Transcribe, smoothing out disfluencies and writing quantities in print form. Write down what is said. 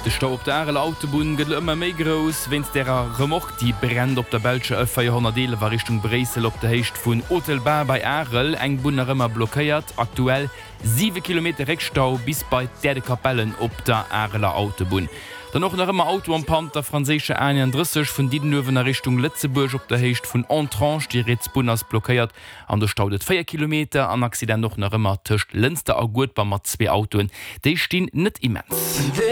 Der Stau op der Areler Autobahn geht immer mehr groß, wenn es der Remorque, die brennt op der Belsche Ö400 war Richtung Bresel op der Hecht von Otelbar bei Arel, eng Bunner immer blockiert. Aktuell 7 Kilometer Rückstau bis bei der Kapellen op der Areler Autobahn. Dann noch immer Auto am Pant der französische 31 von Diedenöwener Richtung Letzeburg op der Hecht von Entranche, die Retzbunners blockiert. An der Stau 4 Kilometer, an Accident noch immer Tisch Lenster Augurt bei 2 Autoen. Die stehen nicht immens.